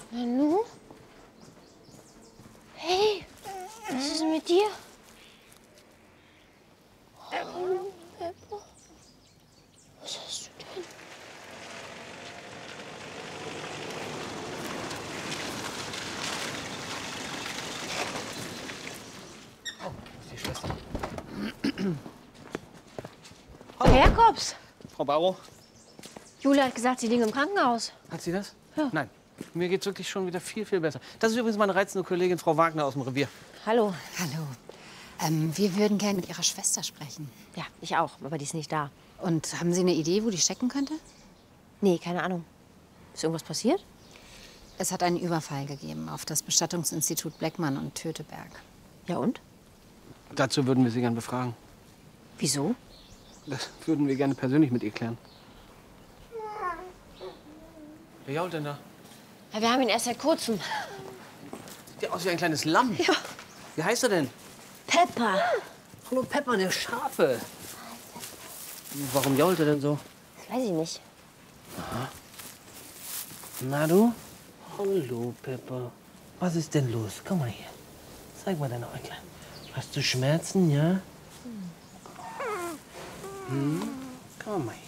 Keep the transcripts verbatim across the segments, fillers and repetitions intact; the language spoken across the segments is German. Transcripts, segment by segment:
Nanu? Hey, was ist denn mit dir? Hallo, Pepper. Was hast du denn? Oh, das ist die Schwester. Hallo. Herr Jakobs. Frau Barrow? Julia hat gesagt, sie liegen im Krankenhaus. Hat sie das? Ja. Nein. Mir geht's wirklich schon wieder viel, viel besser. Das ist übrigens meine reizende Kollegin Frau Wagner aus dem Revier. Hallo. Hallo. Ähm, wir würden gerne mit Ihrer Schwester sprechen. Ja, ich auch, aber die ist nicht da. Und haben Sie eine Idee, wo die stecken könnte? Nee, keine Ahnung. Ist irgendwas passiert? Es hat einen Überfall gegeben auf das Bestattungsinstitut Bleckmann und Töteberg. Ja und? Dazu würden wir Sie gerne befragen. Wieso? Das würden wir gerne persönlich mit ihr klären. Wer jault denn da? Ja, wir haben ihn erst seit kurzem. Sieht ja aus wie ein kleines Lamm. Ja. Wie heißt er denn? Pepper. Hallo Pepper, eine Schafe. Warum jault er denn so? Das weiß ich nicht. Na du? Hallo Pepper. Was ist denn los? Komm mal hier. Zeig mal deine Äuglein. Hast du Schmerzen, ja? Hm? Komm mal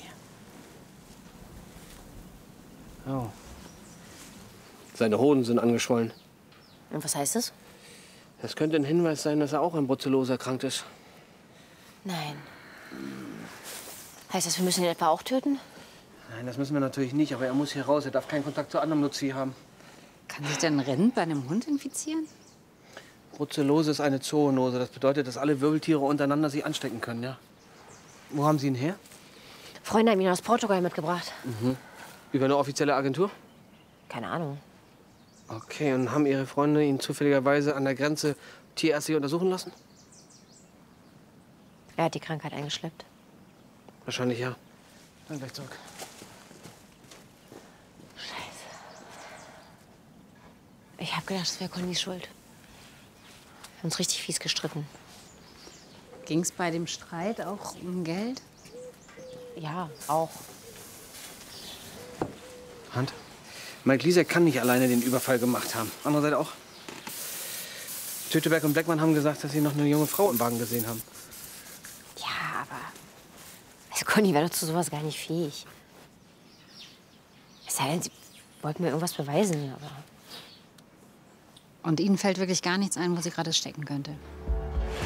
hier. Oh. Seine Hoden sind angeschwollen. Und was heißt das? Das könnte ein Hinweis sein, dass er auch an Brucellose erkrankt ist. Nein. Heißt das, wir müssen ihn etwa auch töten? Nein, das müssen wir natürlich nicht, aber er muss hier raus. Er darf keinen Kontakt zu anderem Nutztier haben. Kann sich denn ein Rind bei einem Hund infizieren? Brucellose ist eine Zoonose. Das bedeutet, dass alle Wirbeltiere untereinander sich anstecken können, ja? Wo haben Sie ihn her? Freunde haben ihn aus Portugal mitgebracht. Mhm. Über eine offizielle Agentur? Keine Ahnung. Okay, und haben Ihre Freunde ihn zufälligerweise an der Grenze tierärztlich untersuchen lassen? Er hat die Krankheit eingeschleppt. Wahrscheinlich ja. Dann gleich zurück. Scheiße. Ich hab gedacht, es wäre Connys Schuld. Wir haben uns richtig fies gestritten. Ging es bei dem Streit auch um Geld? Ja, auch. Hand? Mike Lisek kann nicht alleine den Überfall gemacht haben. Andererseits auch. Töteberg und Bleckmann haben gesagt, dass sie noch eine junge Frau im Wagen gesehen haben. Ja, aber... Also Conny wäre doch zu sowas gar nicht fähig. Es sei denn, sie wollten mir irgendwas beweisen, aber... Und Ihnen fällt wirklich gar nichts ein, wo sie gerade stecken könnte?